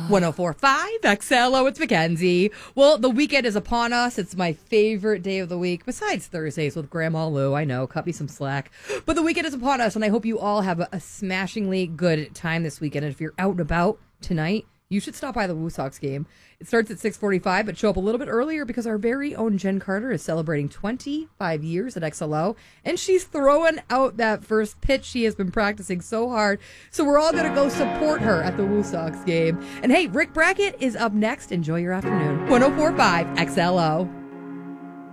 1045 XLO, it's Mackenzie. Well, the weekend is upon us. It's my favorite day of the week, besides Thursdays with Grandma Lou. I know, cut me some slack. But the weekend is upon us, and I hope you all have a smashingly good time this weekend. And if you're out and about tonight, you should stop by the Woo Sox game. It starts at 6:45, but show up a little bit earlier because our very own Jen Carter is celebrating 25 years at XLO, and she's throwing out that first pitch. She has been practicing so hard, so we're all going to go support her at the Woo Sox game. And hey, Rick Brackett is up next. Enjoy your afternoon. 1045 XLO.